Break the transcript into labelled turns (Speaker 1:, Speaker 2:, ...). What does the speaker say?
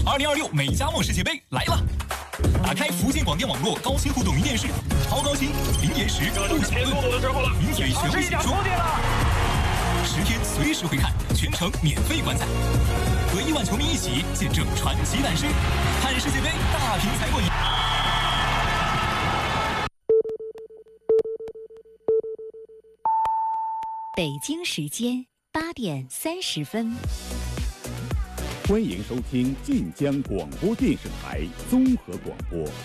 Speaker 1: 2026美加墨世界杯来了！打开福建广电网络高清互动云电视，超高清、零延时、不抢论，名体全部解说，10天随时回看，全程免费观赛，和亿万球迷一起见证传奇诞生，看世界杯大屏才过瘾。
Speaker 2: 北京时间8点30分。
Speaker 3: 欢迎收听晋江广播电视台综合广播